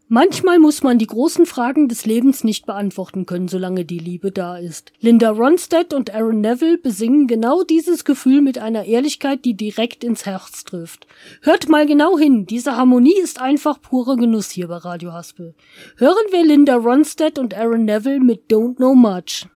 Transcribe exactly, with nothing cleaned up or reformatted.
Manchmal muss man die großen Fragen des Lebens nicht beantworten können, solange die Liebe da ist. Linda Ronstadt und Aaron Neville besingen genau dieses Gefühl mit einer Ehrlichkeit, die direkt ins Herz trifft. Hört mal genau hin, diese Harmonie ist einfach purer Genuss hier bei Radio Haspel. Hören wir Linda Ronstadt und Aaron Neville mit Don't Know Much.